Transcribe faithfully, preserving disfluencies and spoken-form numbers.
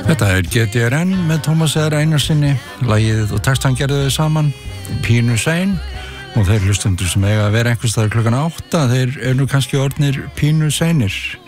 Þetta er G D R N með Tómas R. Einarsinni, lagið og textan gerðu þau saman, Pínu sein, og þeir hlustundur sem eiga að vera einhvers staðar klukkan átta, þeir eru nú kannski orðnir pínu seinir.